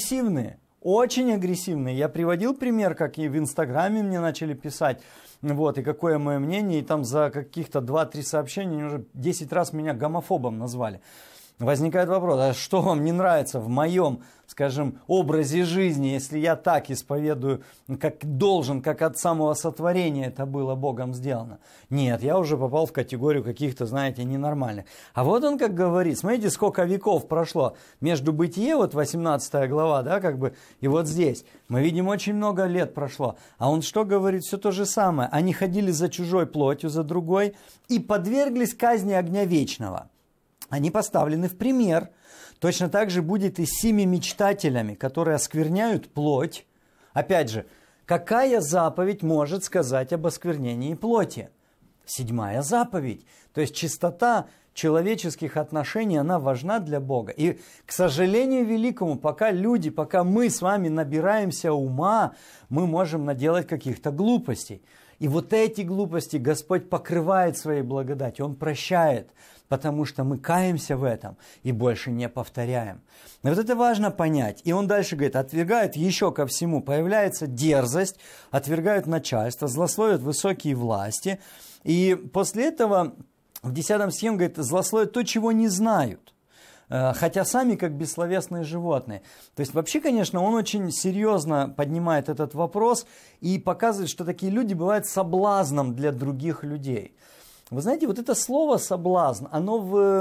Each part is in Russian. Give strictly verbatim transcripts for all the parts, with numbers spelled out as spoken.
агрессивные, очень агрессивные. Я приводил пример, как и в Инстаграме мне начали писать, вот, и какое мое мнение, и там за каких-то два-три сообщения уже десять раз меня гомофобом назвали. Возникает вопрос, а что вам не нравится в моем, скажем, образе жизни, если я так исповедую, как должен, как от самого сотворения это было Богом сделано? Нет, я уже попал в категорию каких-то, знаете, ненормальных. А вот он как говорит, смотрите, сколько веков прошло между Бытие, вот восемнадцатая глава, да, как бы, и вот здесь. Мы видим, очень много лет прошло. А он что говорит? Все то же самое. Они ходили за чужой плотью, за другой, и подверглись казни огня вечного. Они поставлены в пример. Точно так же будет и с семи мечтателями, которые оскверняют плоть. Опять же, какая заповедь может сказать об осквернении плоти? Седьмая заповедь. То есть чистота человеческих отношений, она важна для Бога. И, к сожалению великому, пока люди, пока мы с вами набираемся ума, мы можем наделать каких-то глупостей. И вот эти глупости Господь покрывает своей благодатью, Он прощает, потому что мы каемся в этом и больше не повторяем. И вот это важно понять. И он дальше говорит, отвергают еще ко всему, появляется дерзость, отвергают начальство, злословят высокие власти. И после этого в десятом стихе он говорит, злословят то, чего не знают. Хотя сами как бессловесные животные. То есть вообще, конечно, он очень серьезно поднимает этот вопрос и показывает, что такие люди бывают соблазном для других людей. Вы знаете, вот это слово «соблазн», оно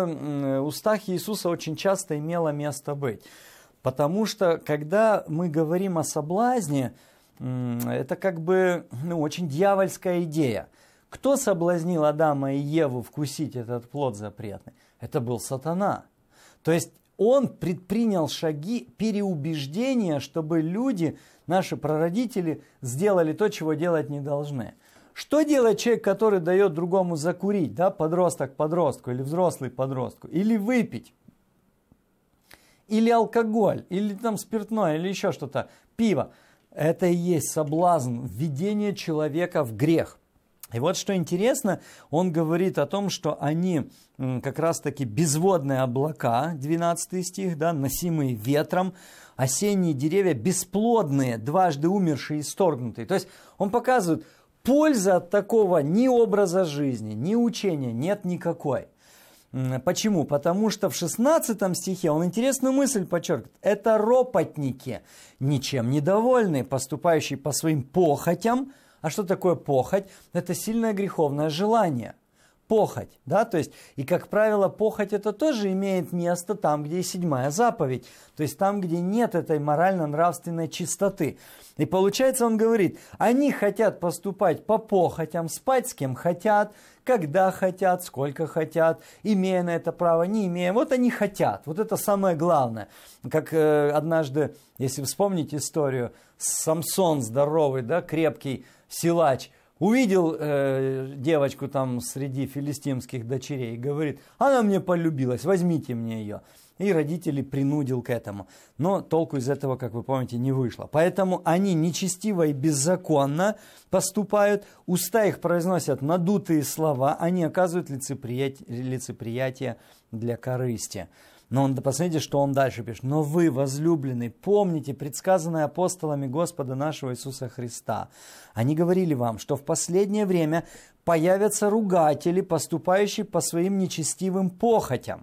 в устах Иисуса очень часто имело место быть. Потому что, когда мы говорим о соблазне, это как бы ну, очень дьявольская идея. Кто соблазнил Адама и Еву вкусить этот плод запретный? Это был сатана. То есть он предпринял шаги переубеждения, чтобы люди, наши прародители, сделали то, чего делать не должны. Что делает человек, который дает другому закурить, да, подросток подростку или взрослый подростку, или выпить, или алкоголь, или там спиртное, или еще что-то, пиво? Это и есть соблазн, введение человека в грех. И вот что интересно, он говорит о том, что они как раз-таки безводные облака, двенадцатый стих, да, носимые ветром, осенние деревья бесплодные, дважды умершие и исторгнутые. То есть он показывает, пользы от такого ни образа жизни, ни учения нет никакой. Почему? Потому что в шестнадцатом стихе он интересную мысль подчеркивает. Это ропотники, ничем недовольные, поступающие по своим похотям. А что такое похоть? Это сильное греховное желание. Похоть, да, то есть, и как правило, похоть это тоже имеет место там, где и седьмая заповедь, то есть там, где нет этой морально-нравственной чистоты. И получается, он говорит, они хотят поступать по похотям, спать с кем хотят, когда хотят, сколько хотят, имея на это право, не имея, вот они хотят, вот это самое главное. Как э, однажды, если вспомнить историю, Самсон здоровый, да, крепкий силач, увидел э, девочку там среди филистимских дочерей и говорит, она мне полюбилась, возьмите мне ее. И родители принудил к этому. Но толку из этого, как вы помните, не вышло. Поэтому они нечестиво и беззаконно поступают, уста их произносят надутые слова, они оказывают лицеприятие, лицеприятие для корысти. Но он, посмотрите, что он дальше пишет. «Но вы, возлюбленные, помните предсказанное апостолами Господа нашего Иисуса Христа. Они говорили вам, что в последнее время появятся ругатели, поступающие по своим нечестивым похотям».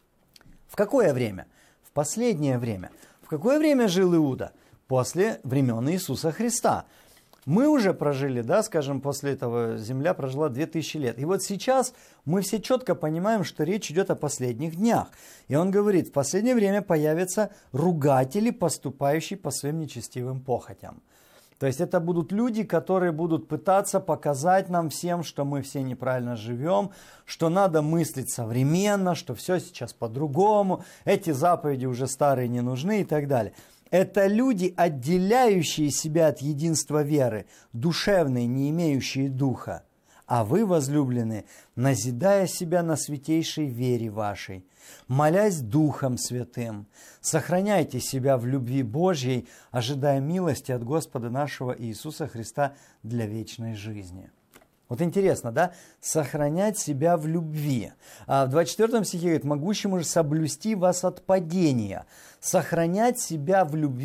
В какое время? В последнее время. В какое время жил Иуда? После времен Иисуса Христа. Мы уже прожили, да, скажем, после этого земля прожила две тысячи лет. И вот сейчас мы все четко понимаем, что речь идет о последних днях. И он говорит, в последнее время появятся ругатели, поступающие по своим нечестивым похотям. То есть это будут люди, которые будут пытаться показать нам всем, что мы все неправильно живем, что надо мыслить современно, что все сейчас по-другому, эти заповеди уже старые не нужны и так далее. Это люди, отделяющие себя от единства веры, душевные, не имеющие духа. А вы, возлюбленные, назидая себя на святейшей вере вашей, молясь Духом Святым, сохраняйте себя в любви Божьей, ожидая милости от Господа нашего Иисуса Христа для вечной жизни. Вот интересно, да? Сохранять себя в любви. А в двадцать четвёртом стихе говорит, могущему же соблюсти вас от падения. Сохранять себя в любви.